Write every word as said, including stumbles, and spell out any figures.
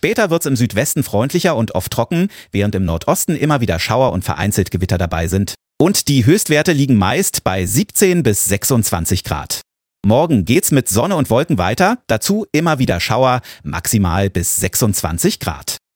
Später wird's im Südwesten freundlicher und oft trocken, während im Nordosten immer wieder Schauer und vereinzelt Gewitter dabei sind. Und die Höchstwerte liegen meist bei siebzehn bis sechsundzwanzig Grad. Morgen geht's mit Sonne und Wolken weiter, dazu immer wieder Schauer, maximal bis sechsundzwanzig Grad.